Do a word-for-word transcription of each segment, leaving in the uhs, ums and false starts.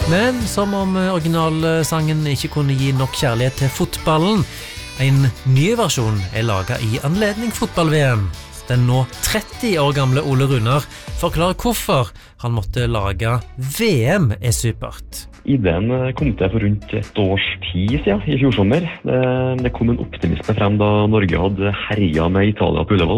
Men som om originalsangen ikke kunne gi nok kjærlighet til fotballen, en ny versjon er laget i anledning fotball-V M. Den nå tretti år gamle Ole Runar forklarer hvorfor han måtte lage V M er supert. Ideen kom til for rundt et års tid siden, i fjor sommer. Det, det kom en optimisme frem da Norge hadde herjet med Italia på Ullevål.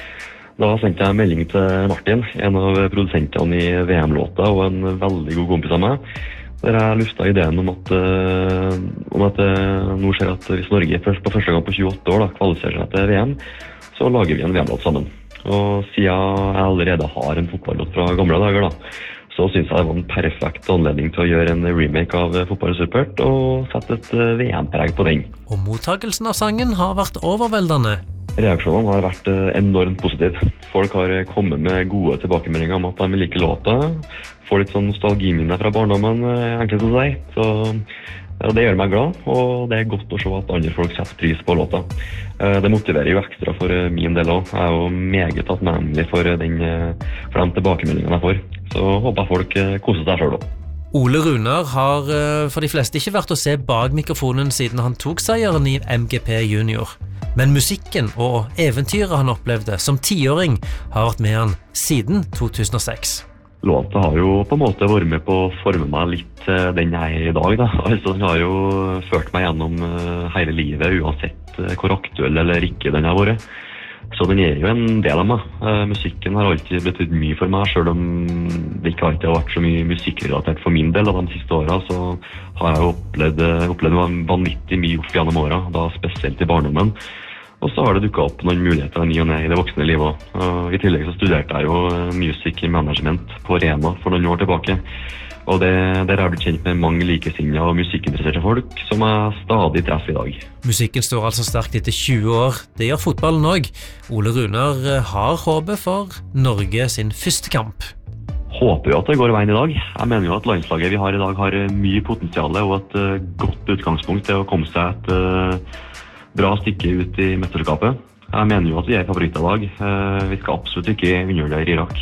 Da sendte jeg melding til Martin, en av produsentene i V M-låta og en veldig god kompis av meg, der jeg luftet ideen om at, uh, om at uh, nå ser at hvis Norge først på første gang på tjueåtte år da, kvalifiserer seg til V M, så lager vi en V M-låt sammen. Og siden jeg allerede har en fotballåt fra gamle dager da, så synes jeg det var en perfekt anledning til å gjøre en remake av Fotball er supert og sette et V M-preg på den. Og mottagelsen av sangen har vært overveldende. Reaksjonene har vært enormt positive. Folk har kommet med gode tilbakemeldinger om at de liker låta, får litt sånn nostalgiminner fra barndommen, enkelt å si. Så ja, det gjør meg glad, og det er godt å se at andre folk setter pris på låta. Det motiverer jo ekstra for min del også. Jeg er jo meget takknemlig for, den, for de tilbakemeldingene jeg får. Så håper folk koser seg selv også. Ole Runar har for de fleste ikke vært å se bak mikrofonen siden han tok seieren i M G P Junior. Men musikken og eventyret han opplevde som tiåring har vært med han siden to tusen og seks. Låta har jo på en måte vært med på å forme meg litt den jeg er i dag. Da. Altså, den har jo ført meg gjennom hele livet, uansett hvor aktuell eller ikke den har vært. Så den er jo en del av meg. Musikken har alltid betydd mye for meg, selv om det ikke alltid har vært så mye musikkrelatert for min del av de siste årene, så har jeg opplevd, opplevd vanvittig mye opp gjennom årene, da spesielt i barndommen. Og så har det dukket opp noen muligheter ny og ned i det voksne livet. I tillegg så studerte jeg jo music management på Rena for noen år tilbake. Og det, der har jeg blitt kjent med mange likesinnede og musikkinteresserte folk som jeg stadig treffer i dag. Musikken står altså sterkt etter tjue år. Det gjør fotballen også. Ole Runar har håpet for Norge sin første kamp. Håper jo at det går veien i dag. Jeg mener jo at landslaget vi har i dag har mye potensial og et godt utgangspunkt til å komme seg et bra stykke ut i mesterskapet. Jeg mener jo at vi er favoritter i dag. Vi skal absolutt ikke undervurdere Irak.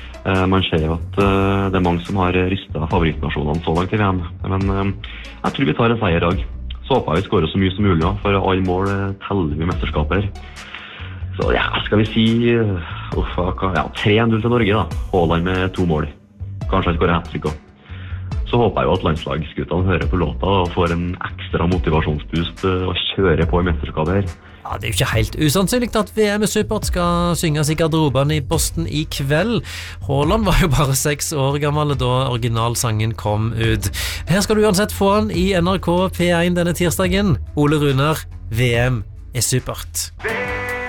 Man ser jo at det er mange som har rystet favorittnasjonene så langt i V M. Men jeg tror vi tar en seier i dag. Så håper jeg vi skårer så mye som mulig, for alle mål teller vi mesterskaper. Så ja, skal vi si uff, ja, tre null til Norge da. Haaland med to mål. Kanskje han skårer hat-trick også. Så håper jeg jo at landslagsguttene hører på låta og får en ekstra motivasjonsboost og kjører på i mesterskapet her. Ja, det er jo ikke helt usannsynlig at V M er supert skal synges i garderoben i Boston i kveld. Haaland var jo bare seks år gammel da originalsangen kom ut. Her skal du uansett få han i N R K P én denne tirsdagen. Ole Runar, V M er supert.